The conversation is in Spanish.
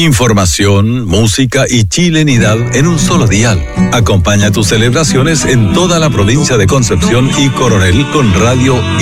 Información, música y chilenidad en un solo dial. Acompaña tus celebraciones en toda la provincia de Concepción y Coronel con Radio